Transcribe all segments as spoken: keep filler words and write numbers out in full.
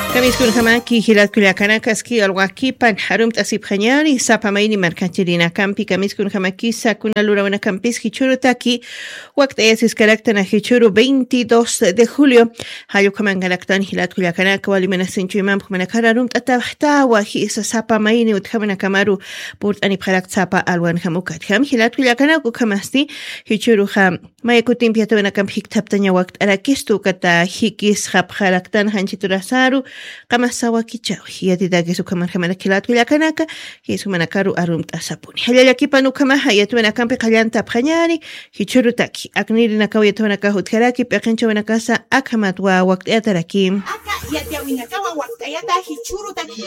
Kamiskun hamaki hilat kuliakanakas alwakipan harum tasip khanyari sapamaini markachirina kampi kamiskun hamaki sakuna lurawana kampis hichuru taki waqt esis karaktana hichuru veintidós de julio hayo kamangalaktan hilat kuliakanaka walimena sinchu imam khamanakararum tatahtawa hisa sapamaini uthamana kamaru purtani pharak sapa alwan hamukat ham hilat kuliakanaka kamasti hichuru ham mayakutim piatwana kampi taptanya waqt arakistu kata hikis khapkharaktan hanchiturasaru Kamasawa kichaw hiyatidagi sukamarhamana kilat kuliakanaka hisumanakaru arumt asapuni halalakipan ukamaha yatwana kampi qallanta phanyani hichurutaki aknirina kawiyatwana kahutkaraki peqinchawana kasa akamat wa waqtiatarakim aka yatawina kawa waqtayata hichurutaki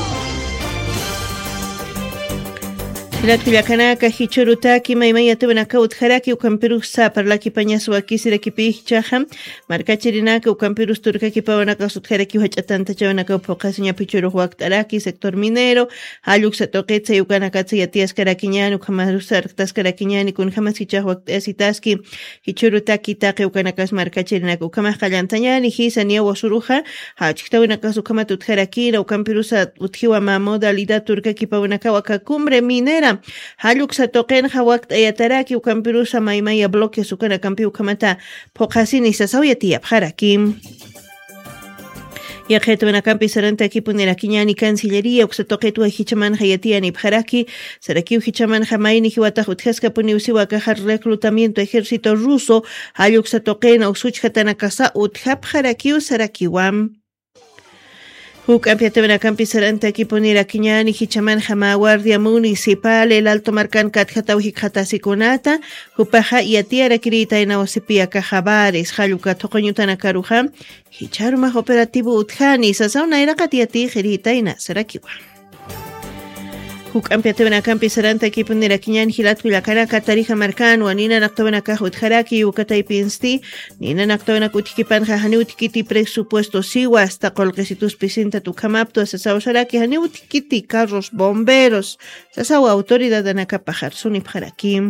Hilat kuliakanaka hichurutaki maymaya tawanaka utharaki ukampirusa parlaki pañas wakisiraki pichaham markachirinaka ukampirus turkaki pawanaka sutharaki hachatanta chawanaka pokasiña pichuru waqtaraki sector minero haluk satoqetsa yukanakatsa yatias karakiñani ukamarusa arqtas karakiñani kun hamas hichah waqtasitaski hichurutaki taqi ukanakas markachirinaka ukamaj qallantañani hisa niya wasuruja hachiktawanaka ukamat utharakina ukampirusa uthiwa ma modalidad turkaki pawanaka wakakumbre minera Haluk satoqenqa waqt'ayataraki ukampirusa maymaya bloque sukana kampi ukamata poqasini sasawya tiyapqaraki Yaqhetwana kampi saranta kipunera kiñani cancillería uksatoqetwa hichamanqa yatiyani pharaki saraki hichamanqa mayni hiwata uthaska puni usiwa kajar reclutamiento ejército ruso haluk satoqena usuchhatana kasa uthapqaraki usarakiwam Huk ampiatewena kampi saranta kipunira kiñani hichaman hama guardia municipal el alto marcan katjataw hikhatasikunata hupaja yatiara kirita ina wasipia kajabares haluka toqoñutana karuja hicharuma operativo uthani sasauna era katiati kirita ina sarakiwa Huk ampiatewena kampi saranta kipunira kiñani hilat kuliakanaka tarija marcano nina naqtawena kahutjaraki ukatay pinsti nina naqtawena kutikipanqa hani utikiti presupuesto siwa hasta qolqesitus pisinta tukamapto sasawsaraki hani utikiti carros bomberos sasawa autoridad anakapajar suni pjarakim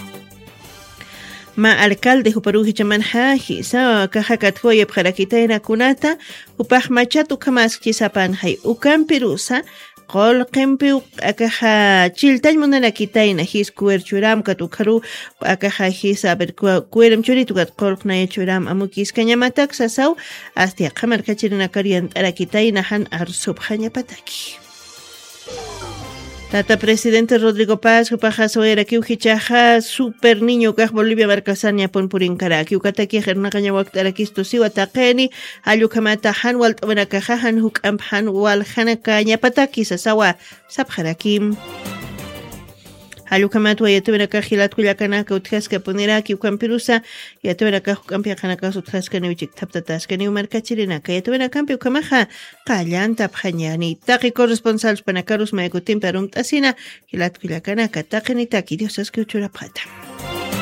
Ma alcalde huparuji chamanha hisa kaja kathoye pjarakitaina kunata upaj machatu kamas chisapan hay ukampirusa Qol qimpi akaja chiltay munanakitayna his kuer churam katukharu akaja his aber kueram churitu kat qolqnaya churam amukis kañamatak sasaw hasta qamar kachirina karian arakitayna han arsub hañapataki Tata presidente Rodrigo Paz hupaja soera ki uhichaja super niño kaj Bolivia markasanya pon purin karaki ukataki herna kaña waqtarakisto siwa taqeni alukamata han walt wenakajahan huk amhan wal hanaka ñapataki sasawa sabharakim Halukamat wa yatwenaka hilat kuliakanaka uthaska poneraki ukampirusa yatwenaka hukampiakanaka uthaska niuchik taptataska niu markachirinaka yatwenaka ukamaja qallanta phanyani taqi corresponsal panakarus mayakutim parum tasina hilat kuliakanaka taqini taki diosas que uchura phata